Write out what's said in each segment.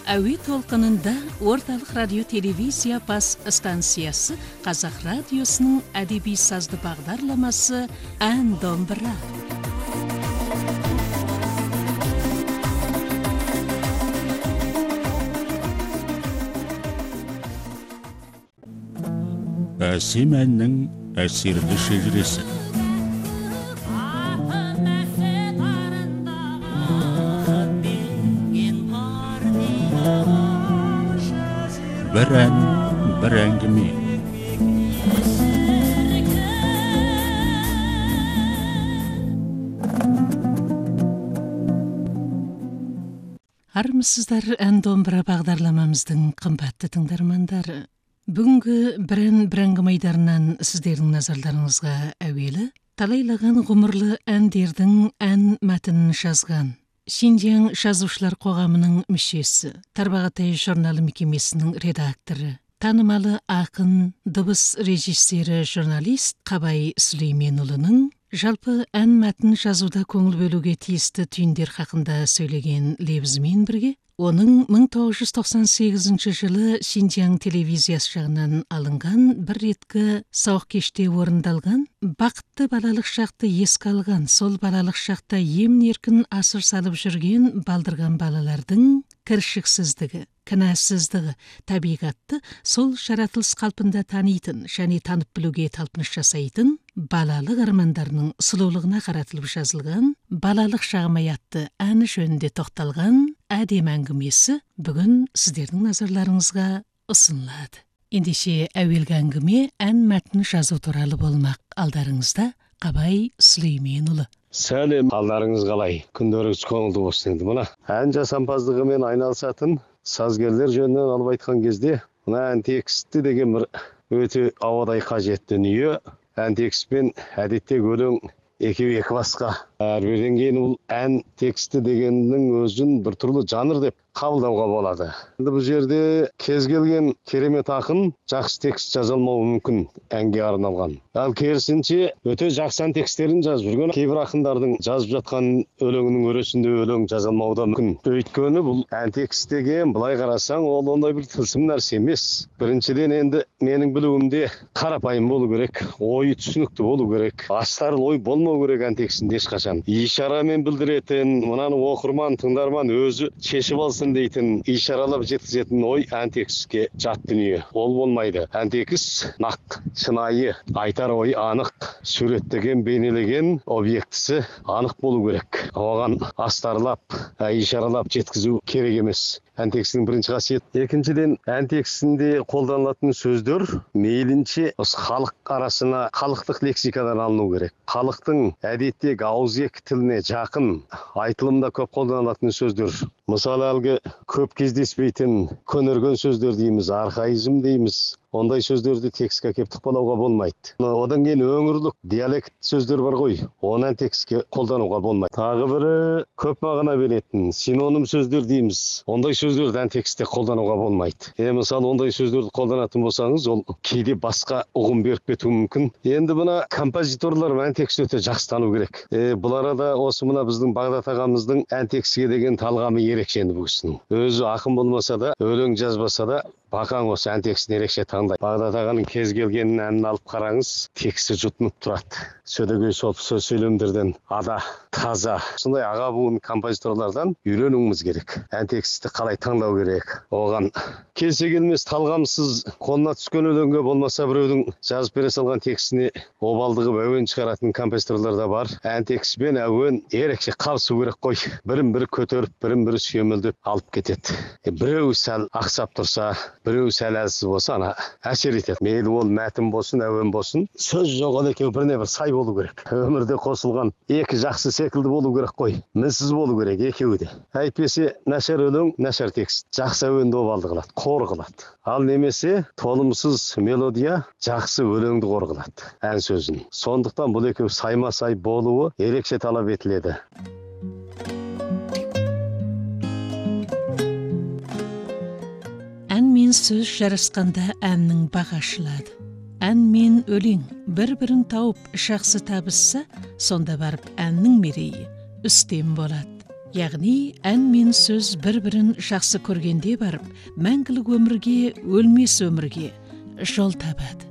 Әуе толқынында орталық радио телевизия бас станциясы Қазақ радиосының әдеби сазды бағдарламасы «Ән домбыра». Әсем әннің әсерлі шежіресі. Bir ән, bir әңгіме. Армысыздар ән домбыра бағдарламамыздың қымбатты тыңдармандары. Бүгінгі бір әңгіме айдарынан сіздердің назарларыңызға әуелі талайлаған ғұмырлы әндердің ән мәтінін жазған Шинжяң жазушылар қоғамының мүшесі, Тарбағатай журналы мекемесінің редакторы, танымалы ақын, дыбыс режиссері, журналист Қабай Сүлейменұлының жалпы ән мәтін жазуда көңіл бөлуге тиісті түйіндер хақында сөйлеген лебізімен бірге, оның 1998 жылы Шинжяң телевизиясы жағынан алынған бір реткі сауық кеште орындалған, бақытты балалық шақты еске алған, сол балалық шақта емін-еркін асыр салып жүрген балдырған балалардың кіршіксіздігі, кінәсіздігі, табиғатты сол жаратылыс қалпында танитын және танып білуге талпыныс жасайтын балалық армандарының сұлулығына қаратылып жазылған балалық шағым атты әні жөнінде тоқталған әдемі әңгімесі бүгін сіздердің назарларыңызға ұсынылады. Ендеше әуелгі әңгіме ән мәтін жазу туралы болмақ. Алдарыңызда Қабай Сүлейменұлы. Сәлем, алдарыңыз қалай? Күндеріңіз көңілді болсын енді. Мына ән жасампаздығымен айналысатын сазгерлер жөнінен алып айтқан кезде, мына ән тексті деген бір өте ауадай қажетті дүние. Ән текстпен әдетте өлең екеу екі басқа. Әрбірден кейін ол ән тексті дегеннің өзін бір түрлі жанр деп қабылдауға болады. Енді бұл жерде кез келген керемет ақын жақсы текст жаза алмауы мүмкін әнге арналған. Ал керісінше өте жақсы ән текстерін жазып жүрген кейбір ақындардың жазып жатқан өлеңінің өресінде өлең жаза алмауы да мүмкін. Өйткені бұл ән текст деген былай қарасаң ол ондай бір тылсым нәрсе емес. Біріншіден енді менің білуімде қарапайым болу керек, ойы түсінікті болу керек. Астарлы ой болмау керек ән текстінде ешқашан. Ишарамен білдіретін, мынаны оқырман, тыңдарман өзі шешіп алсын дейтін, ишаралап жеткізетін ой ән текстке жат дүние. Ол болмайды. Ән текст нақ, шынайы, айтар ой анық, суреттеген, бейнелеген объектісі анық болу керек. Оған астарлап, ишаралап жеткізу керек емес. Ән текстінің бірінші қасиет. Екіншіден, ән текстінде қолданылатын сөздер мейлінше халық арасына халықтық лексикадан алыну керек. Халықтың әдеттегі ауызекі тіліне жақын, айтылымда көп қолданылатын сөздер. Мысалы әлгі көп кездеспейтін көнерген сөздер дейміз, архаизм дейміз. Ондай сөздерді текстке кеп тықпалауға болмайды. Одан кейін өңірлік диалект сөздер бар ғой, оны текстке қолдануға болмайды. Тағы бірі көп мағына беретін синоним сөздер дейміз. Ондай сөздерді ән текстте қолдануға болмайды. Мысалы ондай сөздерді қолданатын болсаңыз, ол кейде басқа ұғым беріп кетуі мүмкін. Енді мына композиторлар ән текст өте жақсы тану керек. Бұл арада осы мына біздің Бағдат ағамыздың ән текстке деген талғамы ерекше енді бұл кісінің. Өзі ақын болмаса да, өлең жазбаса да, бақаң осы ән текстін ерекше таңдайды. Бағдат ағаның кез келген әнін алып қараңыз, тексті жұтынып тұрады. Сөдегей солып сөз сөйлемдерден ада, таза. Сондай аға буын композиторлардан үйренуіміз керек. Ән тексті қалай таңдау керек. Оған келсе келмес талғамсыз қолына түскен өлеңге болмаса біреудің жазып бере салған текстіне обалдығып әуен шығаратын композиторлар да бар. Ән текстпен әуен ерекше қабысу керек қой. Бірін-бірі көтеріп, бірін-бірі сүйемелдеп алып кетеді. Біреу сәл ақсап тұрса, біреу сәл әлсіз болса, ана әсер етеді. Мейлі ол мәтін болсын, әуен болсын, сөз жоқ ол екеуі біріне бір сай болу керек. Өмірде қосылған екі жақсы секілді болу керек қой. Мінсіз болу керек екеуі де. Әйтпесе нашар өлең, нашар текст. Жақсы әуенді обалды қылады, қор қылады. Ал немесе толымсыз мелодия жақсы өлеңді қор қылады, ән сөзін. Сондықтан бұл екеуі сайма-сай болуы ерекше талап етіледі. Ән мен сөз жарасқанда әннің бағасы ашылады. Ән мен өлең бір-бірін тауып жақсы табысса, сонда барып әннің мерейі үстем болады. яғни ән мен сөз бір-бірін жақсы көргенде барып, мәңгілік өмірге, өлмес өмірге жол табады.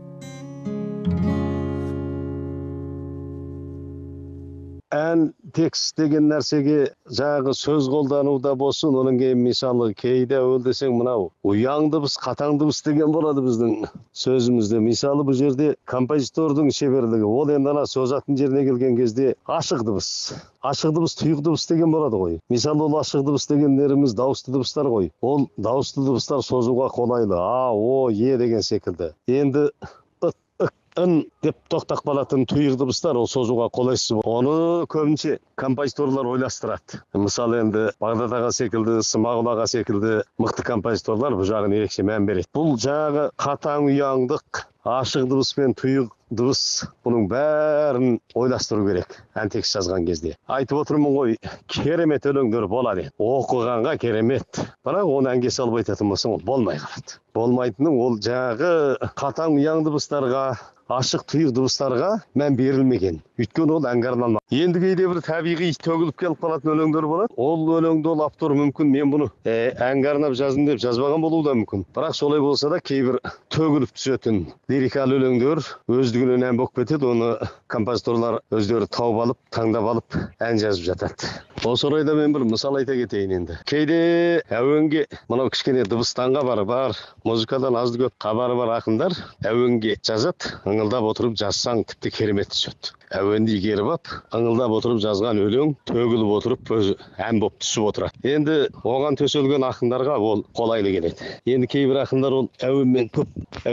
Ән текст деген нәрсеге жағы сөз қолдануда болсын, оның кейін мысалы кейде өл десең мынау ұяң дыбыс, қатаң дыбыс деген болады біздің сөзімізде. Мысалы бұл жерде композитордың шеберлігі, ол енді ана созатын жеріне келген кезде ашық дыбыс, тұйық дыбыс деген болады ғой. Мысалы ол ашық дыбыс дегендеріміз дауысты дыбыстар ғой. Ол дауысты дыбыстар созуға қолайлы. А, о, е деген секілді. Енді ын деп тоқтақ қалатын тұйық дыбыстар ол созуға қолайсыз. Оны көбінше композиторлар ойластырады. Мысалы енді Бағдат аға секілді, Смағұл аға секілді мықты композиторлар бұл жағын ерекше мән береді. Бұл жағы қатаң ұяңдық, ашық дыбыс пен тұйық дыбыс, бұның бәрін ойластыру керек ән текст жазған кезде. Айтып отырмын ғой, керемет өлеңдер болады. Оқығанға керемет. Бірақ оны әнге салып айтатын болсаң, ол болмай қалады. Болмайтыны ол жағы қатаң ұяң дыбыстарға, ашық тұйық дыбыстарға мән берілмеген. Өйткені ол әнге арналмаған. Енді кейде бір табиғи төгіліп келіп қалатын өлеңдер болады. Ол өлеңді ол автор мүмкін мен бұны әнге арнап жаздым деп жазбаған болуы да мүмкін. Бірақ солай болса да кейбір төгіліп түсетін лирикалық өлеңдер өздігінен ән болып кетеді. Оны композиторлар өздері тауып алып, таңдап алып ән жазып жатады. Осы орайда мен бір мысал айта кетейін енді. Кейде әуенге мынау кішкене дыбыстанға бар, музыкадан азды көп хабары бар ақындар әуенге жазады. Ыңылдап отырып жазсаң тіпті керемет түседі. Әуенді игеріп ап, ыңылдап отырып жазған өлең төгіліп отырып өзі ән болып түсіп отырады. Енді оған төселген ақындарға ол қолайлы келеді. Енді кейбір ақындар ол әуенмен көп